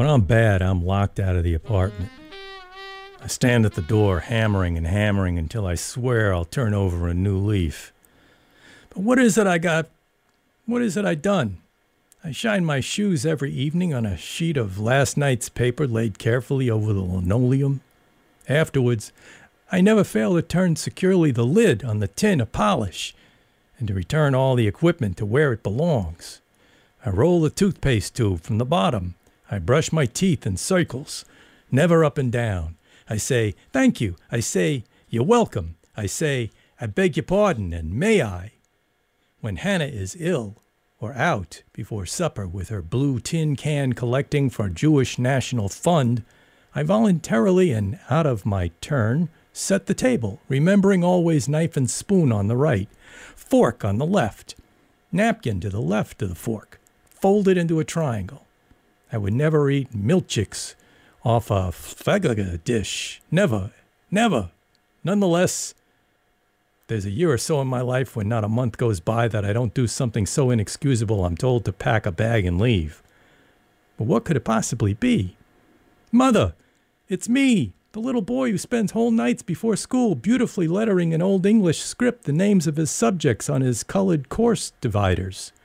When I'm bad, I'm locked out of the apartment. I stand at the door, hammering and hammering until I swear I'll turn over a new leaf. But what is it I got? What is it I done? I shine my shoes every evening on a sheet of last night's paper laid carefully over the linoleum. Afterwards, I never fail to turn securely the lid on the tin of polish and to return all the equipment to where it belongs. I roll the toothpaste tube from the bottom. I brush my teeth in circles, never up and down. I say, thank you. I say, you're welcome. I say, I beg your pardon, and may I? When Hannah is ill or out before supper with her blue tin can collecting for Jewish National Fund, I voluntarily and out of my turn set the table, remembering always knife and spoon on the right, fork on the left, napkin to the left of the fork, folded into a triangle. I would never eat milkshakes off a fagaga dish. Never, never. Nonetheless, there's a year or so in my life when not a month goes by that I don't do something so inexcusable I'm told to pack a bag and leave. But what could it possibly be? Mother, it's me, the little boy who spends whole nights before school beautifully lettering in Old English script the names of his subjects on his colored course dividers.